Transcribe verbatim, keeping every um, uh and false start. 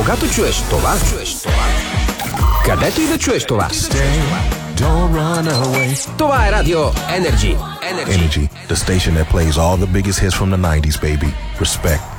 Кога то чуеш това, чуеш това, където и да чуеш това. Stay, don't run away. Това е Радио Energy. Energy. Energy, the station that plays all the biggest hits from the nineties, baby. Respect.